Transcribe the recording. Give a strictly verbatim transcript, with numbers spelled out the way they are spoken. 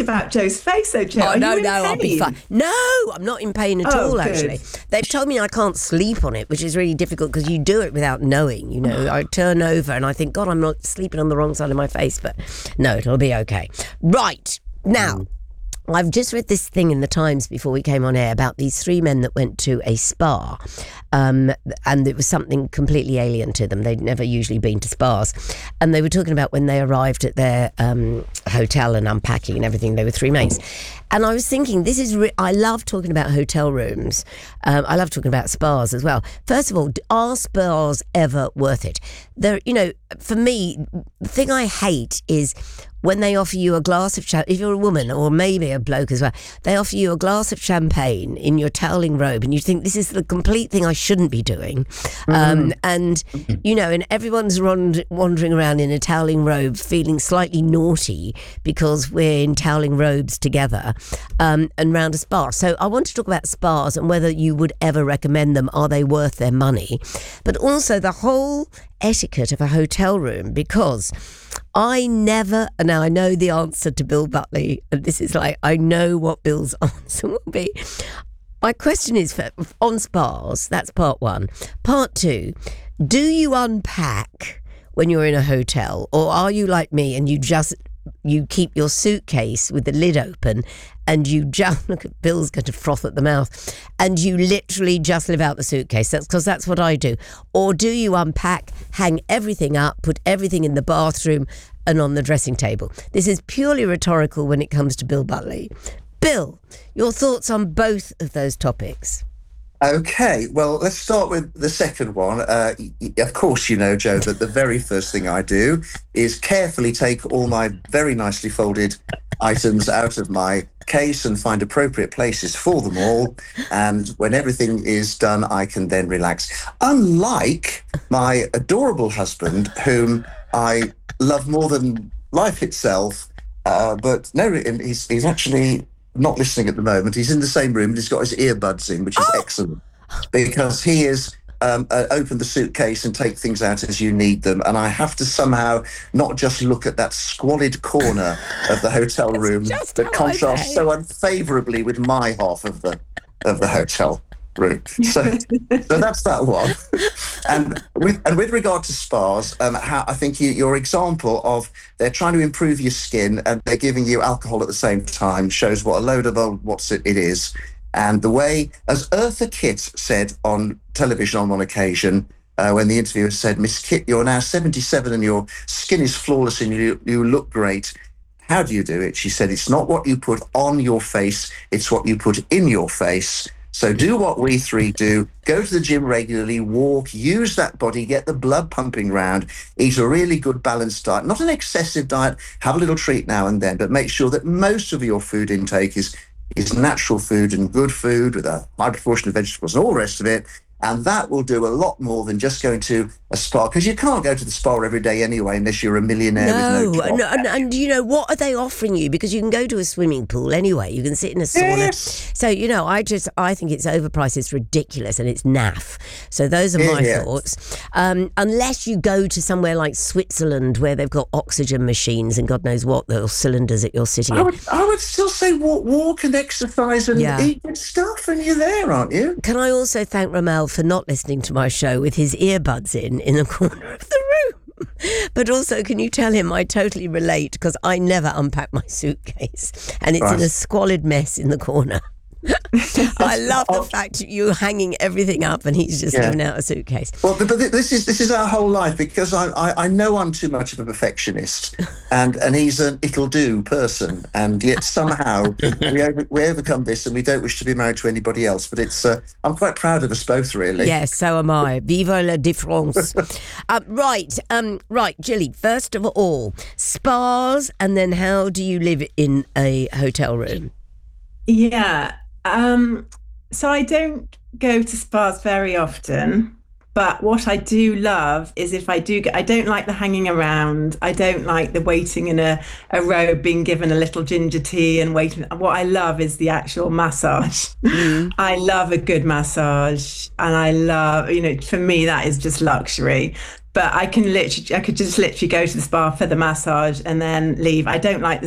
about Joe's face, though, Joe. Oh, Are no, you in no, pain? I'll be fine. No, I'm not in pain at Oh, all, good. actually. They've told me I can't sleep on it, which is really difficult because you do it without knowing, you know. I turn over and I think, God, I'm not sleeping on the wrong side of my face, but no, it'll be okay. Right, now... Mm. I've just read this thing in the Times before we came on air about these three men that went to a spa, um, and it was something completely alien to them. They'd never usually been to spas. And they were talking about when they arrived at their um, hotel and unpacking and everything. They were three mates. And I was thinking, this is, re- I love talking about hotel rooms. Um, I love talking about spas as well. First of all, are spas ever worth it? There, you know, for me, the thing I hate is when they offer you a glass of champagne, if you're a woman or maybe a bloke as well, they offer you a glass of champagne in your toweling robe and you think this is the complete thing I shouldn't be doing. Mm-hmm. Um, and, you know, and everyone's rond- wandering around in a toweling robe feeling slightly naughty because we're in toweling robes together um, and round a spa. So I want to talk about spas and whether you would ever recommend them. Are they worth their money? But also the whole etiquette of a hotel room, because I never, now I know the answer to Bill Buckley, and this is like, I know what Bill's answer will be. My question is for, on spas, that's part one. Part two, do you unpack when you're in a hotel, or are you like me and you just, you keep your suitcase with the lid open and you just, look at Bill's going to froth at the mouth, and you literally just live out the suitcase? That's because that's what I do. Or do you unpack, hang everything up, put everything in the bathroom and on the dressing table? This is purely rhetorical when it comes to Bill Buckley. Bill, your thoughts on both of those topics? Okay, well, let's start with the second one. Uh, of course, you know, Joe, that the very first thing I do is carefully take all my very nicely folded items out of my case and find appropriate places for them all. And when everything is done, I can then relax. Unlike my adorable husband, whom I love more than life itself, uh, but no, he's, he's actually not listening at the moment. He's in the same room, but he's got his earbuds in, which is oh. excellent, because he is um, uh, open the suitcase and take things out as you need them. And I have to somehow not just look at that squalid corner of the hotel room that contrasts so unfavourably with my half of the of the hotel room. So, so that's that one. And with and with regard to spas, um, how, I think you, your example of they're trying to improve your skin and they're giving you alcohol at the same time shows what a load of old what's it, it is. And the way, as Eartha Kitt said on television on one occasion, uh, when the interviewer said, "Miss Kitt, you're now seventy-seven and your skin is flawless and you, you look great. How do you do it?" She said, "It's not what you put on your face, it's what you put in your face. So do what we three do, go to the gym regularly, walk, use that body, get the blood pumping round, eat a really good balanced diet, not an excessive diet, have a little treat now and then, but make sure that most of your food intake is, is natural food and good food with a high proportion of vegetables and all the rest of it. And that will do a lot more than just going to a spa, because you can't go to the spa every day anyway unless you're a millionaire no, with no job. And, and, and you know, what are they offering you? Because you can go to a swimming pool anyway. You can sit in a sauna. Yes. So, you know, I just, I think it's overpriced. It's ridiculous and it's naff. So those are my yeah. thoughts. Um, unless you go to somewhere like Switzerland where they've got oxygen machines and God knows what, the cylinders that you're sitting I in. would, I would still say walk, walk and exercise and Yeah. eat good stuff, and you're there, aren't you? Can I also thank Ramel for not listening to my show with his earbuds in in the corner of the room? But also, can you tell him I totally relate, because I never unpack my suitcase and it's Right. in a squalid mess in the corner. I love the fact you're hanging everything up and he's just Yeah. living out a suitcase. Well, but this is this is our whole life, because I, I, I know I'm too much of a perfectionist, and, and he's an it'll do person, and yet somehow we over, we overcome this, and we don't wish to be married to anybody else. But it's uh, I'm quite proud of us both, really. Yes, so am I. Vive la différence. uh, right, um, right, Jilly. First of all, spas, and then how do you live in a hotel room? Yeah. Um, so I don't go to spas very often, but what I do love is if I do get, I don't like the hanging around. I don't like the waiting in a, a robe, being given a little ginger tea and waiting. What I love is the actual massage. Mm. I love a good massage, and I love, you know, for me, that is just luxury. But I can literally, I could just literally go to the spa for the massage and then leave. I don't like the